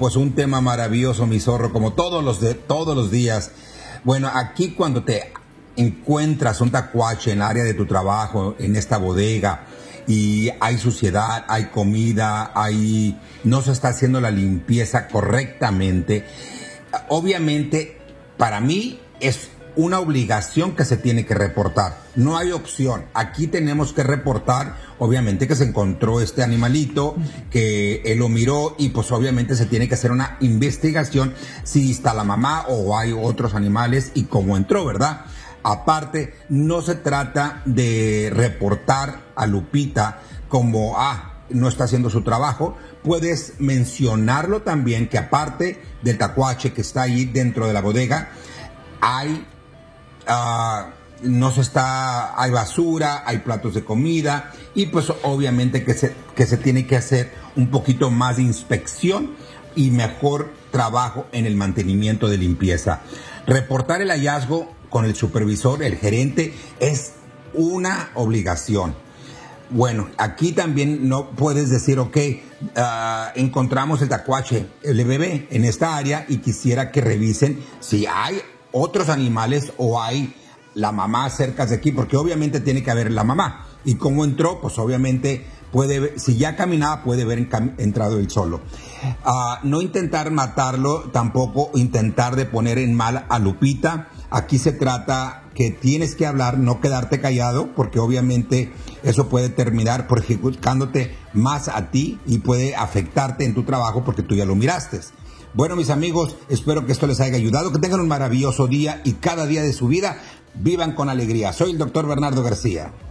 pues un tema maravilloso, mi zorro, como todos los días. Bueno, aquí cuando te encuentras un tacuache en el área de tu trabajo, en esta bodega, y hay suciedad, hay comida, no se está haciendo la limpieza correctamente, obviamente para mí es una obligación que se tiene que reportar. No hay opción. Aquí tenemos que reportar, obviamente, que se encontró este animalito, que él lo miró y pues obviamente se tiene que hacer una investigación si está la mamá o hay otros animales y cómo entró, ¿verdad? Aparte, no se trata de reportar a Lupita como, no está haciendo su trabajo. Puedes mencionarlo también, que aparte del tacuache que está ahí dentro de la bodega, hay basura, hay platos de comida y pues obviamente que se tiene que hacer un poquito más de inspección y mejor trabajo en el mantenimiento de limpieza. Reportar el hallazgo con el supervisor, el gerente, es una obligación. Bueno, aquí también no puedes decir, encontramos el tacuache, el bebé en esta área y quisiera que revisen si hay otros animales o hay la mamá cerca de aquí, porque obviamente tiene que haber la mamá. Y cómo entró, pues obviamente si ya caminaba, puede haber entrado él solo. No intentar matarlo, tampoco intentar de poner en mal a Lupita. Aquí se trata que tienes que hablar, no quedarte callado, porque obviamente eso puede terminar perjudicándote más a ti y puede afectarte en tu trabajo porque tú ya lo miraste. Bueno, mis amigos, espero que esto les haya ayudado, que tengan un maravilloso día y cada día de su vida vivan con alegría. Soy el doctor Bernardo García.